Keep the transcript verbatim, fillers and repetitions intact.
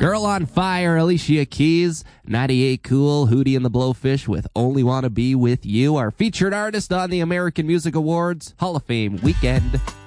Girl on Fire, Alicia Keys, ninety-eight Cool, Hootie and the Blowfish with Only Wanna Be With You, our featured artist on the American Music Awards Hall of Fame weekend.